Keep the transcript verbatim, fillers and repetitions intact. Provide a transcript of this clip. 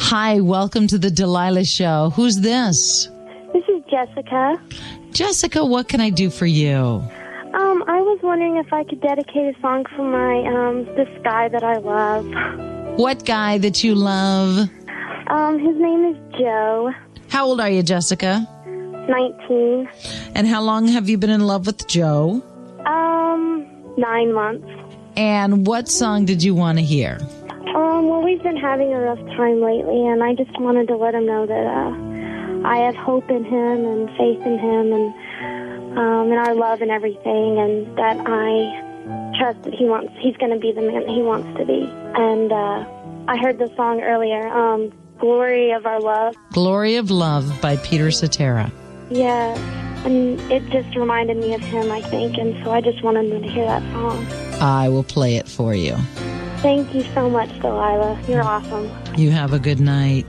Hi, welcome to the Delilah Show. Who's this? This is Jessica. Jessica, what can I do for you? Um, I was wondering if I could dedicate a song for my, um, this guy that I love. What guy that you love? Um, his name is Joe. How old are you, Jessica? nineteen. And how long have you been in love with Joe? Um, nine months. And what song did you want to hear? Um, well, we've been having a rough time lately, and I just wanted to let him know that, uh, I have hope in him and faith in him and, um, and our love and everything, and that I trust that he wants, he's going to be the man that he wants to be. And, uh, I heard the song earlier, um, Glory of Our Love. Glory of Love by Peter Cetera. Yeah, and it just reminded me of him, I think, and so I just wanted him to hear that song. I will play it for you. Thank you so much, Delilah. You're awesome. You have a good night.